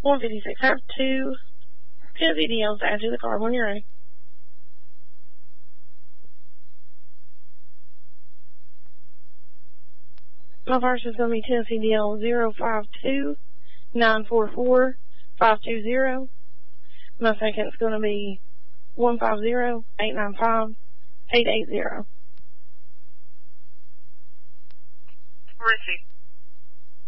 156. I have 2 Tennessee deals to add to the card when you're ready. My first is going to be Tennessee deal 052-944-520. My second is going to be 150-895-880. Richie.